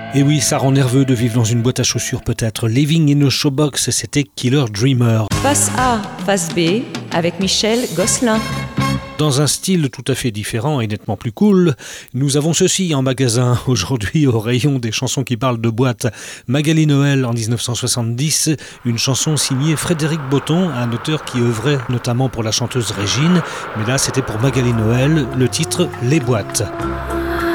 Et oui, ça rend nerveux de vivre dans une boîte à chaussures peut-être. Living in a Showbox, c'était Killer Dreamer. Face A, face B, avec Michel Gosselin. Dans un style tout à fait différent et nettement plus cool, nous avons ceci en magasin aujourd'hui au rayon des chansons qui parlent de boîte. Magali Noël en 1970, une chanson signée Frédéric Botton, un auteur qui œuvrait notamment pour la chanteuse Régine, mais là c'était pour Magali Noël, le titre Les boîtes.